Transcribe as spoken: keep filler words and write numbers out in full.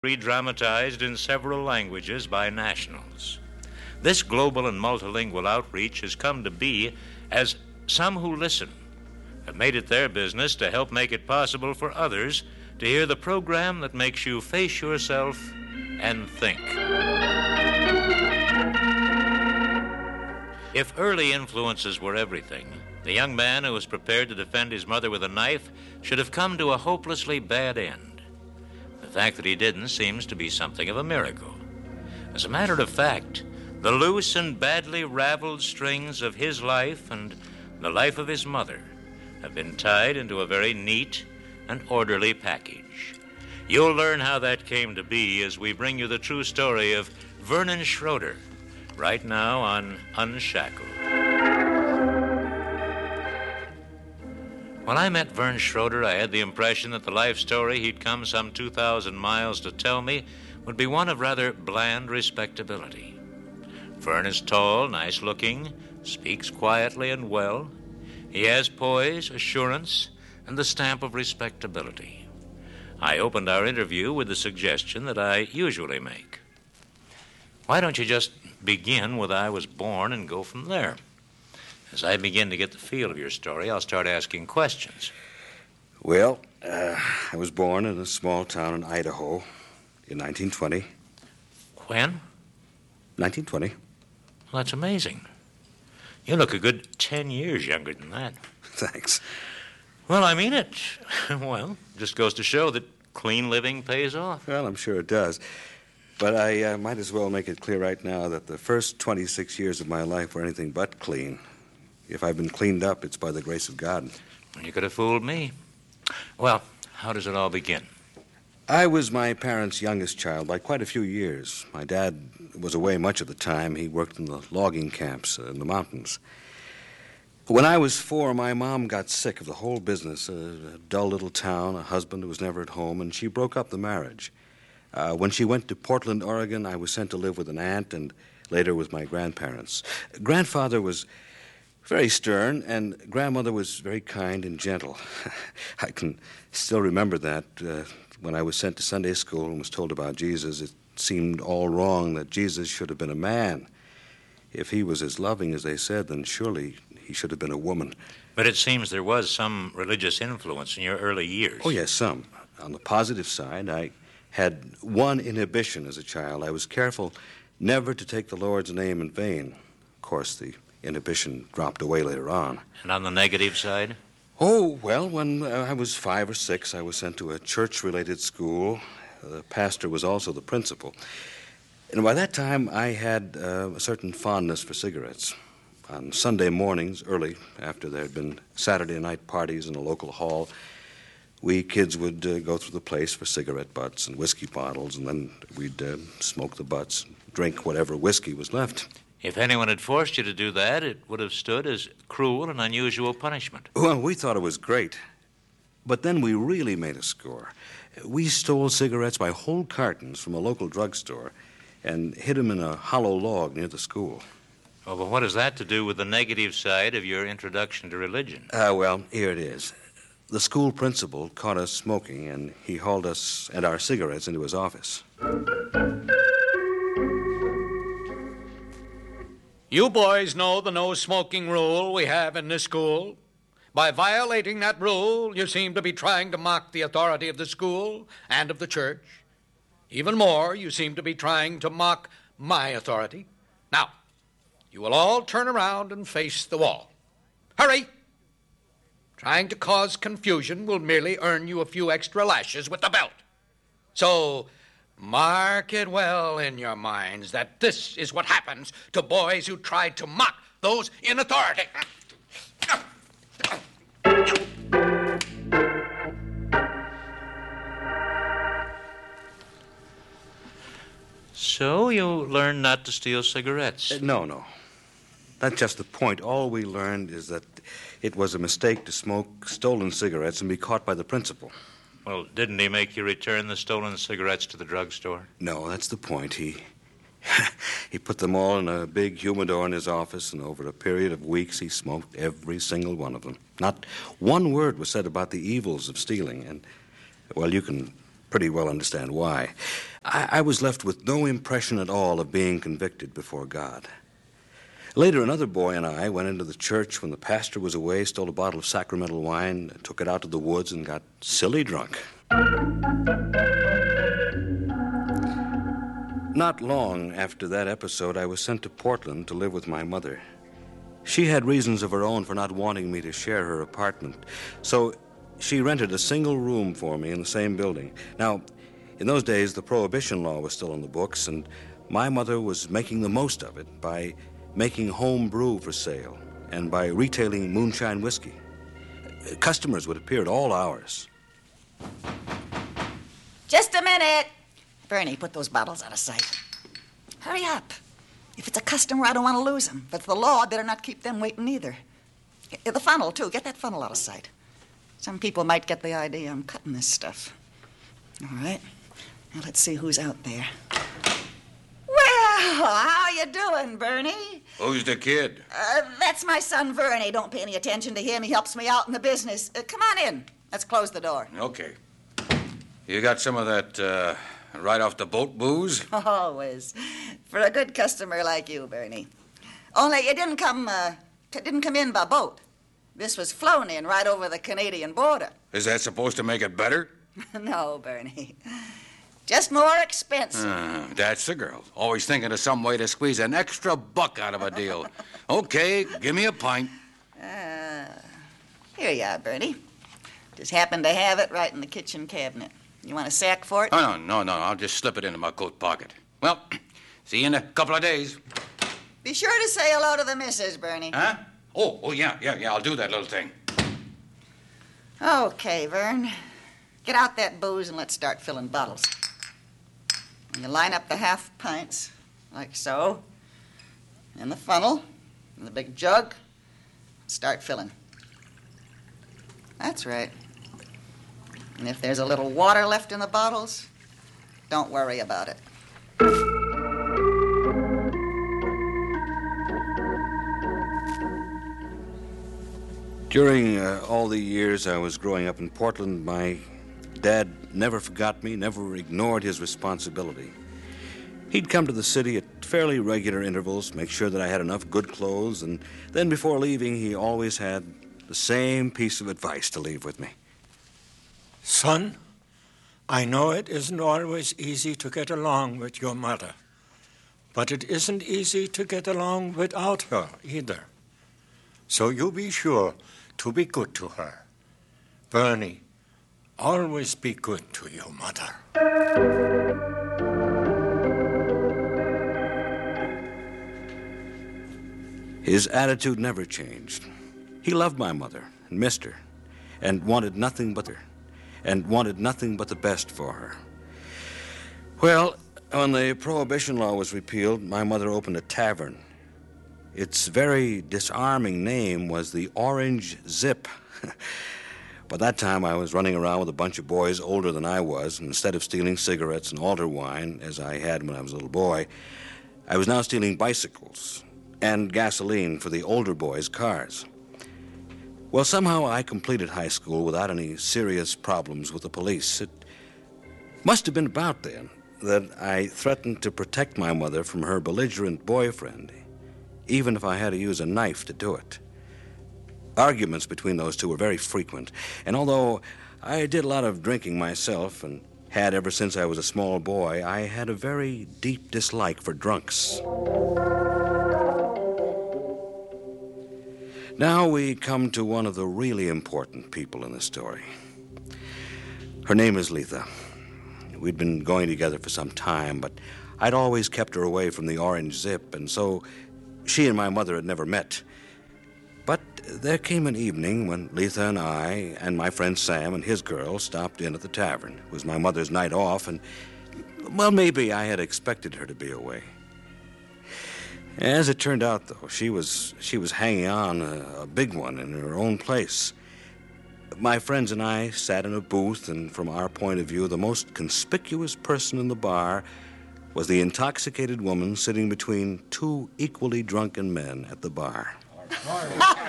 Redramatized in several languages by nationals. This global and multilingual outreach has come to be as some who listen have made it their business to help make it possible for others to hear the program that makes you face yourself and think. If early influences were everything, the young man who was prepared to defend his mother with a knife should have come to a hopelessly bad end. The fact that he didn't seems to be something of a miracle. As a matter of fact, the loose and badly raveled strings of his life and the life of his mother have been tied into a very neat and orderly package. You'll learn how that came to be as we bring you the true story of Vernon Schroeder, right now on Unshackled. When I met Vern Schroeder, I had the impression that the life story he'd come some two thousand miles to tell me would be one of rather bland respectability. Vern is tall, nice-looking, speaks quietly and well. He has poise, assurance, and the stamp of respectability. I opened our interview with the suggestion that I usually make. Why don't you just begin with I was born and go from there? As I begin to get the feel of your story, I'll start asking questions. Well, uh, I was born in a small town in Idaho in nineteen twenty. When? nineteen twenty. Well, that's amazing. You look a good ten years younger than that. Thanks. Well, I mean it. Well, just goes to show that clean living pays off. Well, I'm sure it does. But I uh, might as well make it clear right now that the first twenty-six years of my life were anything but clean. If I've been cleaned up, it's by the grace of God. You could have fooled me. Well, how does it all begin? I was my parents' youngest child by quite a few years. My dad was away much of the time. He worked in the logging camps in the mountains. When I was four, my mom got sick of the whole business. A dull little town, a husband who was never at home, and she broke up the marriage. Uh, when she went to Portland, Oregon, I was sent to live with an aunt and later with my grandparents. Grandfather was very stern, and grandmother was very kind and gentle. I can still remember that. Uh, when I was sent to Sunday school and was told about Jesus, it seemed all wrong that Jesus should have been a man. If he was as loving as they said, then surely he should have been a woman. But it seems there was some religious influence in your early years. Oh, yes, some. On the positive side, I had one inhibition as a child. I was careful never to take the Lord's name in vain. Of course, the inhibition dropped away later on. And on the negative side? Oh, well, when uh, I was five or six, I was sent to a church-related school. The pastor was also the principal. And by that time, I had uh, a certain fondness for cigarettes. On Sunday mornings, early, after there had been Saturday night parties in a local hall, we kids would uh, go through the place for cigarette butts and whiskey bottles, and then we'd uh, smoke the butts, drink whatever whiskey was left. If anyone had forced you to do that, it would have stood as cruel and unusual punishment. Well, we thought it was great. But then we really made a score. We stole cigarettes by whole cartons from a local drugstore and hid them in a hollow log near the school. Oh, but what has that to do with the negative side of your introduction to religion? Uh, well, here it is. The school principal caught us smoking, and he hauled us and our cigarettes into his office. You boys know the no-smoking rule we have in this school. By violating that rule, you seem to be trying to mock the authority of the school and of the church. Even more, you seem to be trying to mock my authority. Now, you will all turn around and face the wall. Hurry! Trying to cause confusion will merely earn you a few extra lashes with the belt. So, mark it well in your minds that this is what happens to boys who try to mock those in authority. So you learned not to steal cigarettes? Uh, no, no. That's just the point. All we learned is that it was a mistake to smoke stolen cigarettes and be caught by the principal. Well, didn't he make you return the stolen cigarettes to the drugstore? No, that's the point. He he put them all in a big humidor in his office, and over a period of weeks he smoked every single one of them. Not one word was said about the evils of stealing, and, well, you can pretty well understand why. I, I was left with no impression at all of being convicted before God. Later, another boy and I went into the church when the pastor was away, stole a bottle of sacramental wine, took it out to the woods, and got silly drunk. Not long after that episode, I was sent to Portland to live with my mother. She had reasons of her own for not wanting me to share her apartment, so she rented a single room for me in the same building. Now, in those days, the Prohibition law was still on the books, and my mother was making the most of it by making home brew for sale and by retailing moonshine whiskey. Customers would appear at all hours. Just a minute. Bernie, put those bottles out of sight. Hurry up. If it's a customer, I don't want to lose them. If it's the law, I better not keep them waiting either. The funnel, too. Get that funnel out of sight. Some people might get the idea I'm cutting this stuff. All right. Now, let's see who's out there. Well, how you doing, Bernie? Who's the kid? Uh, that's my son, Vernie. Don't pay any attention to him. He helps me out in the business. Uh, come on in. Let's close the door. Okay. You got some of that, uh, right off the boat booze? Always. For a good customer like you, Bernie. Only you didn't come, uh, didn't come in by boat. This was flown in right over the Canadian border. Is that supposed to make it better? No, Bernie. Just more expensive. Uh, that's the girl. Always thinking of some way to squeeze an extra buck out of a deal. Okay, give me a pint. Uh, here you are, Bernie. Just happened to have it right in the kitchen cabinet. You want a sack for it? Oh, no, no, no. I'll just slip it into my coat pocket. Well, see you in a couple of days. Be sure to say hello to the missus, Bernie. Huh? Oh, oh, yeah, yeah, yeah. I'll do that little thing. Okay, Vern. Get out that booze and let's start filling bottles. You line up the half pints, like so, in the funnel, in the big jug. Start filling. That's right. And if there's a little water left in the bottles, don't worry about it. During uh, all the years I was growing up in Portland, my dad never forgot me, never ignored his responsibility. He'd come to the city at fairly regular intervals, make sure that I had enough good clothes, and then before leaving, he always had the same piece of advice to leave with me. Son, I know it isn't always easy to get along with your mother, but it isn't easy to get along without her either. So you be sure to be good to her. Bernie, always be good to your mother. His attitude never changed. He loved my mother and missed her and wanted nothing but her and wanted nothing but the best for her. Well, when the Prohibition law was repealed, my mother opened a tavern. Its very disarming name was the Orange Zip. By that time, I was running around with a bunch of boys older than I was, and instead of stealing cigarettes and altar wine, as I had when I was a little boy, I was now stealing bicycles and gasoline for the older boys' cars. Well, somehow I completed high school without any serious problems with the police. It must have been about then that I threatened to protect my mother from her belligerent boyfriend, even if I had to use a knife to do it. Arguments between those two were very frequent, and although I did a lot of drinking myself and had ever since I was a small boy, I had a very deep dislike for drunks. Now we come to one of the really important people in the story. Her name is Letha. We'd been going together for some time, but I'd always kept her away from the Orange Zip, and so she and my mother had never met. But there came an evening when Letha and I and my friend Sam and his girl stopped in at the tavern. It was my mother's night off, and, well, maybe I had expected her to be away. As it turned out, though, she was she was hanging on a, a big one in her own place. My friends and I sat in a booth, and from our point of view, the most conspicuous person in the bar was the intoxicated woman sitting between two equally drunken men at the bar.